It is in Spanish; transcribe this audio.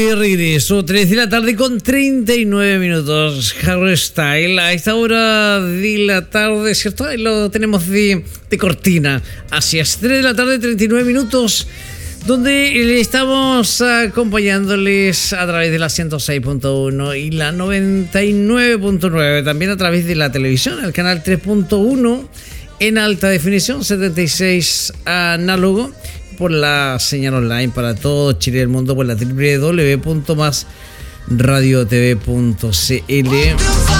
De regreso, 3 de la tarde con 39 minutos. Harry Style, a esta hora de la tarde, ¿cierto? Ahí lo tenemos de cortina. Así es, 3 de la tarde, 39 minutos, donde estamos acompañándoles a través de la 106.1 y la 99.9. También a través de la televisión, el canal 3.1 en alta definición, 76 análogo. Por la señal online para todo Chile y el mundo por la www.masradiotv.cl.